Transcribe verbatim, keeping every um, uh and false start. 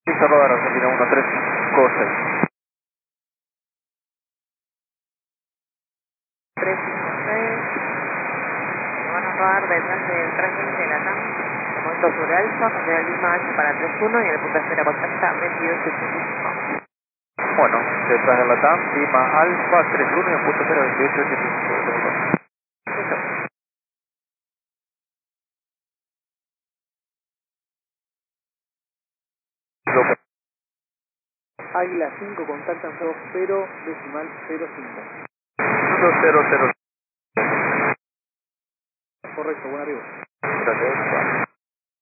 Listo, rodar, Argentina uno tres cinco seis. tres cinco seis. Van a rodar detrás del tres veinte de la T A M. Momento sobre Alfa, General Lima H para tres uno y el punto de espera contacta veintidós ochenta y cinco. Bueno, detrás de la T A M, Lima Alfa tres uno y en punto cero veintiocho ochenta y cinco. Eso. Águila cinco, contactan dos cero, decimal cero cinco. uno cero cero. Correcto, buen arriba. Gracias.